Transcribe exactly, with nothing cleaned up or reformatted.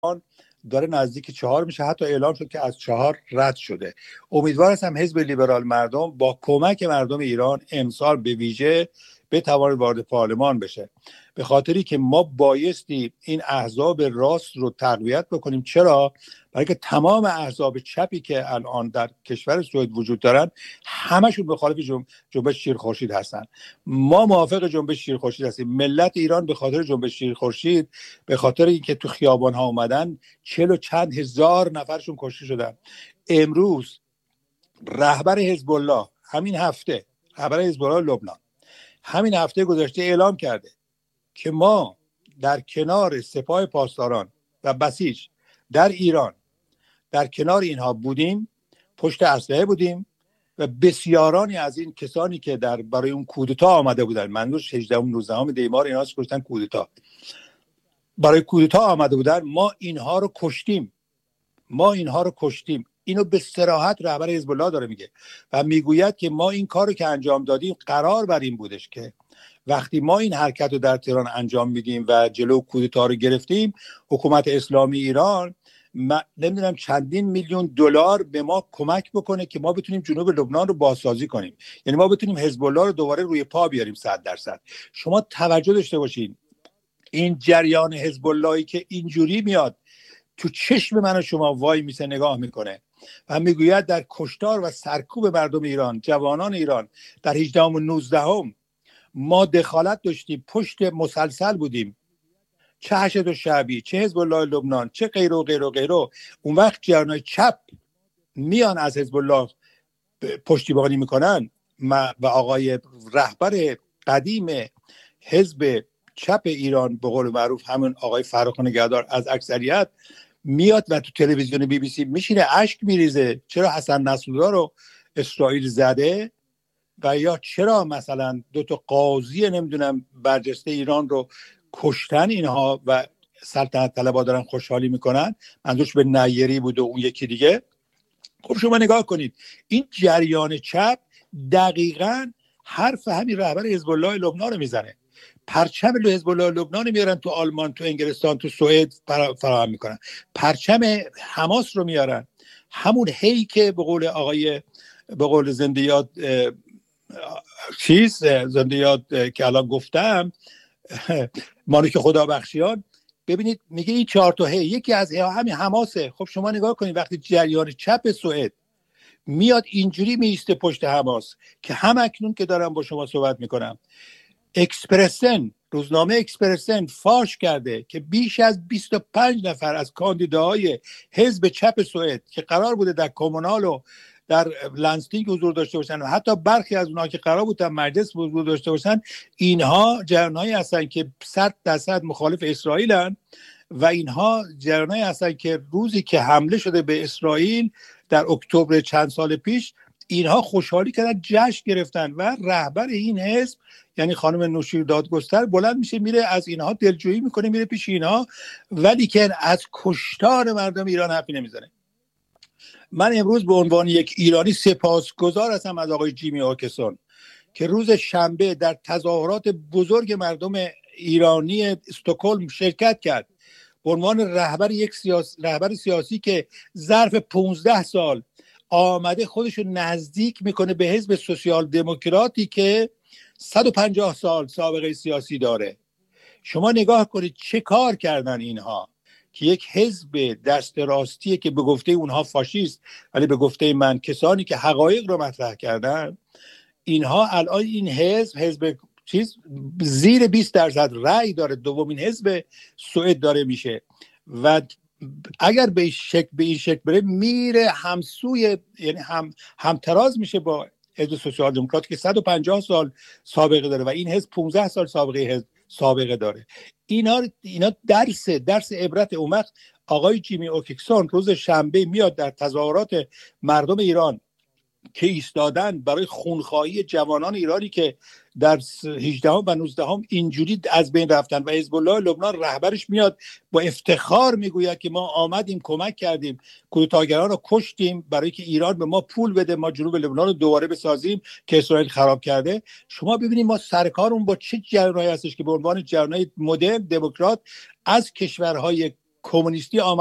داره نزدیک چهار میشه، حتی اعلام شد که از چهار رد شده. امیدوار هستم حزب لیبرال مردم با کمک مردم ایران امسال به ویژه بتواند وارد پارلمان بشه، به خاطری که ما بایستی این احزاب راست رو تقویت بکنیم. چرا؟ برای که تمام احزاب چپی که الان در کشور سوئد وجود دارن همشون مخالف جنبش شیر خورشید هستن. ما موافق جنبش شیر خورشید هستیم. ملت ایران به خاطر جنبش شیر خورشید، به خاطر اینکه تو خیابان ها اومدن، چهل و چند هزار نفرشون کشته شدن. امروز رهبر حزب الله همین هفته رهبر حزب الله لبنان همین هفته گذشته اعلام کرده که ما در کنار سپاه پاسداران و بسیج در ایران، در کنار اینها بودیم، پشت اسلحه بودیم و بسیارانی از این کسانی که در برای اون کودتا آمده بودن، منظورش هجدهم نوزدهم دیمار اینا هست، کشتن کودتا، برای کودتا آمده بودن، ما اینها رو کشتیم ما اینها رو کشتیم. اینو به صراحت رهبر حزب الله داره میگه و میگوید که ما این کارو که انجام دادیم قرار بر این بودش که وقتی ما این حرکت رو در تهران انجام میدیم و جلو کودتا رو گرفتیم، حکومت اسلامی ایران نمیدونم چندین میلیون دلار به ما کمک بکنه که ما بتونیم جنوب لبنان رو بازسازی کنیم، یعنی ما بتونیم حزب الله رو دوباره روی پا بیاریم صد درصد. شما توجه داشته باشین این جریان حزب اللهی که اینجوری میاد تو چشم من و شما وای میسه نگاه میکنه و میگوید در کشتار و سرکوب مردم ایران، جوانان ایران در هجدهم و نوزدهم ما دخالت داشتیم، پشت مسلسل بودیم، چه حشد و شعبی، چه حزب الله لبنان، چه غیره و غیره و غیره. اون وقت جریان‌های چپ میان از حزب الله پشتیبانی میکنن و آقای رهبر قدیم حزب چپ ایران به قول معروف همون آقای فرخ نگهدار از اکثریت میاد و تو تلویزیون بی بی سی میشینه اشک میریزه چرا حسن نصرالله رو اسرائیل زده و یا چرا مثلا دو تا قاضی نمیدونم برجسته ایران رو کشتن اینها و سلطنت طلبا دارن خوشحالی میکنن. منظورش به نیری بود و اون یکی دیگه. خب شما نگاه کنید این جریان چپ دقیقاً حرف همین رهبر حزب الله لبنان رو میزنه. پرچم حزب الله لبنان میارن تو آلمان، تو انگلستان، تو سوئد فراهم میکنن. پرچم حماس رو میارن، همون هی که به قول آقای به قول زنده یاد چیز زنده یاد که الان گفتم مالک خدا بخشیان، ببینید میگه این چهار تا هی یکی از همین حماسه. خب شما نگاه کنید وقتی جریان چپ سوئد میاد اینجوری میسته پشت حماس که هم اکنون که دارم با شما صحبت میکنم اکسپرسن، روزنامه اکسپرسن فاش کرده که بیش از بیست و پنج نفر از کاندیداهای حزب چپ سوئد که قرار بوده در کمونال و در لندستینگ حضور داشته باشن و حتی برخی از اونها که قرار بود در مجلس حضور داشته باشن، اینها جریانایی هستن که صد درصد مخالف اسرائیلن و اینها جریانایی هستن که روزی که حمله شده به اسرائیل در اکتبر چند سال پیش اینها خوشحالی کردن، جشن گرفتن و رهبر این حزب یعنی خانم نوشیر دادگستر بلند میشه میره از اینها دلجویی میکنه، میره پیش اینها، ولی که از کشتار مردم ایران حرفی نمیزنه. من امروز به عنوان یک ایرانی سپاسگزار هستم از آقای جیمی آکسون که روز شنبه در تظاهرات بزرگ مردم ایرانی استکهلم شرکت کرد به عنوان رهبر یک سیاس... رهبر سیاسی که ظرف پانزده سال آمده خودش رو نزدیک میکنه به حزب سوسیال دموکراتی که صد و پنجاه سال سابقه سیاسی داره. شما نگاه کنید چه کار کردن اینها که یک حزب دست راستیه که به گفته اونها فاشیست ولی به گفته من کسانی که حقایق رو مطرح کردن، اینها الان این حزب حزب چیز زیر بیست درصد رأی داره، دومین حزب سوئد داره میشه و اگر به این شکل به این شکل بره میره همسوی یعنی هم همتراز میشه با حزب سوسیال دموکرات که صد و پنجاه سال سابقه داره و این حزب پانزده سال سابقه حزب سابقه داره. اینا اینا درس درس عبرت. اون وقت آقای جیمی اوکسون روز شنبه میاد در تظاهرات مردم ایران که ایستادن برای خونخواهی جوانان ایرانی که در هجدهم و نوزدهم اینجوری از بین رفتن و حزب الله لبنان رهبرش میاد با افتخار میگوید که ما آمدیم کمک کردیم کودتاگران رو کشتیم برای که ایران به ما پول بده ما جنوب لبنان رو دوباره بسازیم که اسرائیل خراب کرده. شما ببینید ما سرکارمون با چه جریانایی هستش که به عنوان جریانای مدرن دموکرات از کشورهای کمونیستی